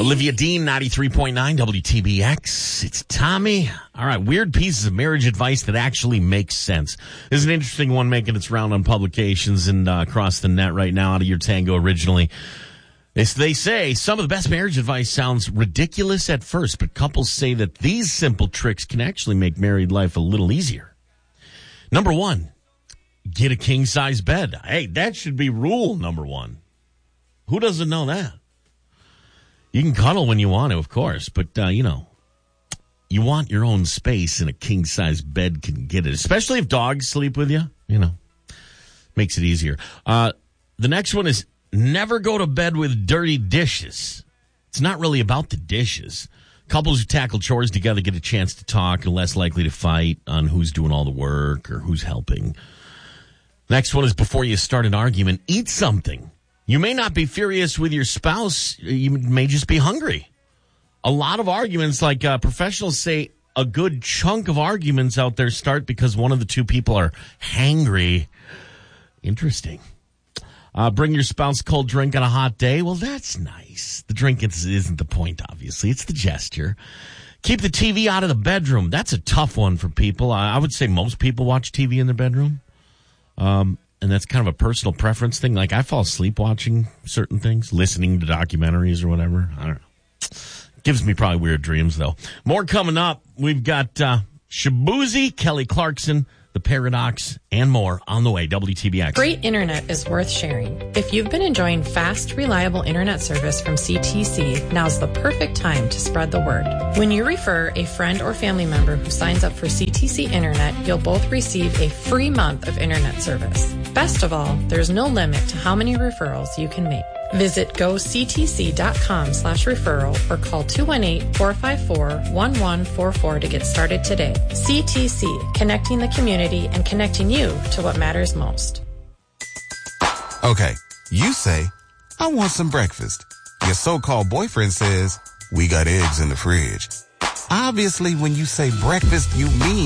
Olivia Dean, 93.9 WTBX. It's Tommy. All right, weird pieces of marriage advice that actually makes sense. There's an interesting one making its round on publications and across the net right now out of Your Tango originally. They say some of the best marriage advice sounds ridiculous at first, but couples say that these simple tricks can actually make married life a little easier. Number one, get a king-size bed. Hey, that should be rule number one. Who doesn't know that? You can cuddle when you want to, of course, but, you want your own space, and a king-size bed can get it, especially if dogs sleep with you, makes it easier. The next one is never go to bed with dirty dishes. It's not really about the dishes. Couples who tackle chores together get a chance to talk and less likely to fight on who's doing all the work or who's helping. Next one is before you start an argument, eat something. You may not be furious with your spouse. You may just be hungry. A lot of arguments, like professionals say, a good chunk of arguments out there start because one of the two people are hangry. Interesting. Bring your spouse a cold drink on a hot day. Well, that's nice. The drink isn't the point, obviously. It's the gesture. Keep the TV out of the bedroom. That's a tough one for people. I would say most people watch TV in their bedroom. And that's kind of a personal preference thing. Like, I fall asleep watching certain things, listening to documentaries or whatever. I don't know. Gives me probably weird dreams, though. More coming up. We've got Shaboozey, Kelly Clarkson, The Paradox, and more on the way. WTBX. Great internet is worth sharing. If you've been enjoying fast, reliable internet service from CTC, now's the perfect time to spread the word. When you refer a friend or family member who signs up for CTC Internet, you'll both receive a free month of internet service. Best of all, there's no limit to how many referrals you can make. Visit goctc.com/referral or call 218-454-1144 to get started today. CTC, connecting the community and connecting you to what matters most. Okay, you say, I want some breakfast. Your so-called boyfriend says, we got eggs in the fridge. Obviously, when you say breakfast, you mean